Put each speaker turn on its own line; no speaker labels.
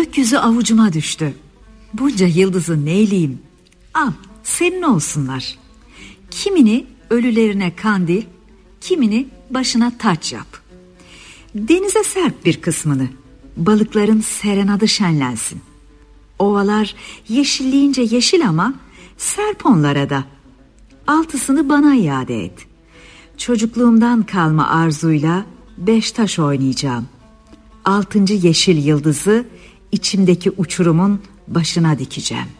Gökyüzü avucuma düştü. Bunca yıldızı neyleyim? Al, senin olsunlar. Kimini ölülerine kandil, kimini başına taç yap. Denize serp bir kısmını, balıkların serenadı şenlensin. Ovalar yeşilleyince yeşil ama serp onlara da. Altısını bana iade et. Çocukluğumdan kalma arzuyla 5 taş oynayacağım. 6. yeşil yıldızı içimdeki uçurumun başına dikeceğim.